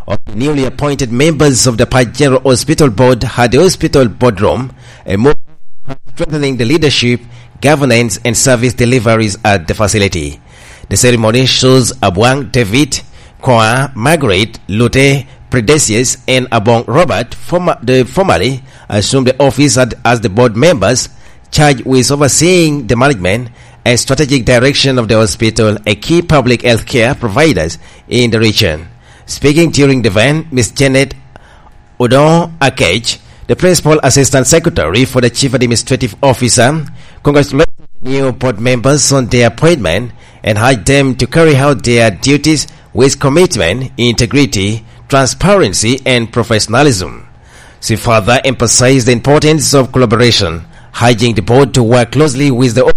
of the newly appointed members of the Pajero Hospital Board had the hospital boardroom, a move strengthening the leadership, governance and service deliveries at the facility. The ceremony shows Abwang David, Kwa Margaret, Lute, Predesius and Abong Robert formally assumed the office as the board members charged with overseeing the management and strategic direction of the hospital, a key public health care providers in the region. Speaking during the event, Ms. Janet Odon Akej, the Principal Assistant Secretary for the Chief Administrative Officer, congratulated the new board members on their appointment and urged them to carry out their duties with commitment, integrity, transparency and professionalism. She further emphasized the importance of collaboration, urging the board to work closely with the